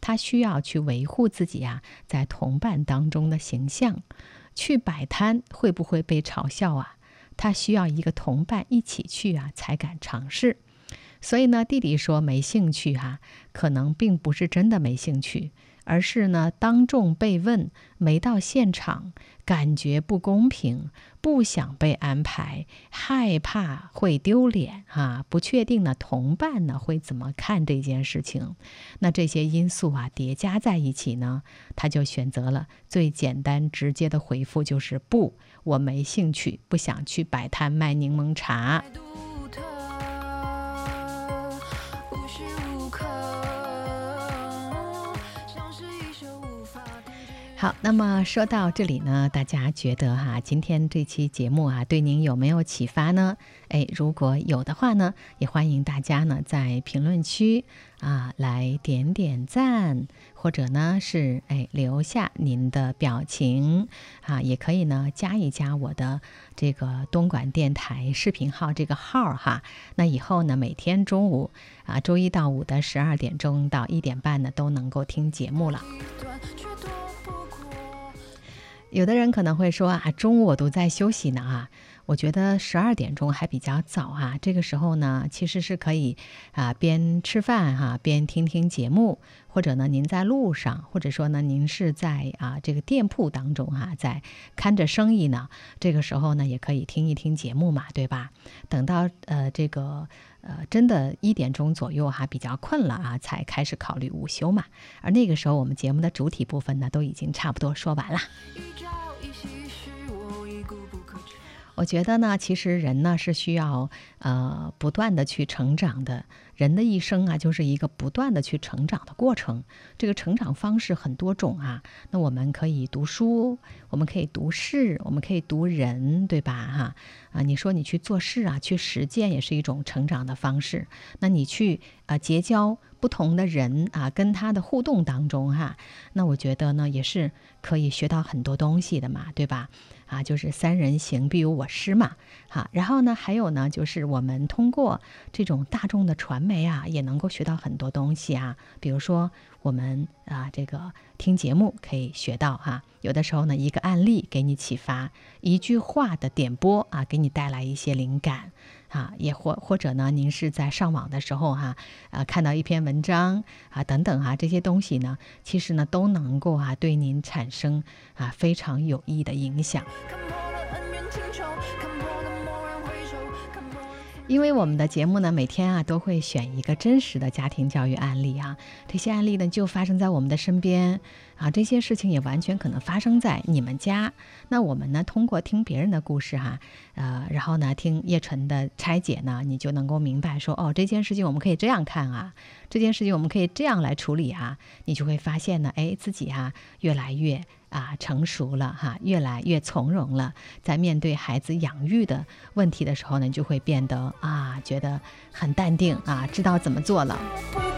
他需要去维护自己啊在同伴当中的形象。去摆摊会不会被嘲笑啊？他需要一个同伴一起去啊才敢尝试。所以呢，弟弟说没兴趣啊，可能并不是真的没兴趣，而是呢当众被问，没到现场，感觉不公平，不想被安排，害怕会丢脸啊，不确定呢同伴呢会怎么看这件事情。那这些因素啊叠加在一起呢，他就选择了最简单直接的回复，就是不，我没兴趣，不想去摆摊卖柠檬茶。好，那么说到这里呢，大家觉得今天这期节目对您有没有启发呢？如果有的话呢，也欢迎大家呢在评论区来点点赞，或者呢是留下您的表情也可以呢加一加我的这个东莞电台视频号这个号那以后呢每天中午周一到五的12点钟到1点半呢都能够听节目了。有的人可能会说中午我都在休息呢我觉得12点钟还比较早这个时候呢其实是可以边吃饭边听听节目，或者呢您在路上，或者说呢您是在这个店铺当中在看着生意呢，这个时候呢也可以听一听节目嘛，对吧？等到这个真的1点钟左右比较困了才开始考虑午休嘛。而那个时候我们节目的主体部分呢都已经差不多说完了。我觉得呢，其实人呢是需要不断的去成长的。人的一生就是一个不断的去成长的过程。这个成长方式很多种那我们可以读书，我们可以读事，我们可以读人，对吧你说你去做事去实践也是一种成长的方式。那你去结交不同的人跟他的互动当中那我觉得呢也是可以学到很多东西的嘛，对吧？就是三人行必有我师嘛然后呢还有呢就是我们通过这种大众的传媒也能够学到很多东西比如说我们这个听节目可以学到有的时候呢一个案例给你启发，一句话的点播给你带来一些灵感也或者呢您是在上网的时候看到一篇文章等等这些东西呢其实呢都能够对您产生非常有益的影响。因为我们的节目呢每天都会选一个真实的家庭教育案例这些案例呢就发生在我们的身边这些事情也完全可能发生在你们家。那我们呢通过听别人的故事然后呢听叶纯的拆解呢，你就能够明白说这件事情我们可以这样看这件事情我们可以这样来处理你就会发现呢自己越来越成熟了越来越从容了。在面对孩子养育的问题的时候呢，就会变得觉得很淡定知道怎么做了。